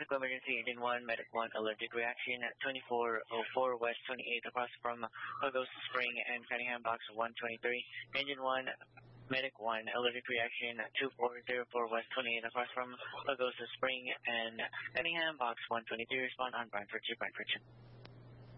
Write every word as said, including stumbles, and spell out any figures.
Medical emergency, Engine one, Medic one, allergic reaction at twenty-four oh four West twenty-eight across from Pagosa Spring and Cunningham Box one twenty-three. Engine one, Medic one, allergic reaction at two four oh four West twenty-eight across from Pagosa Spring and Cunningham Box one twenty-three. Respond on Brantford two, Brantford two.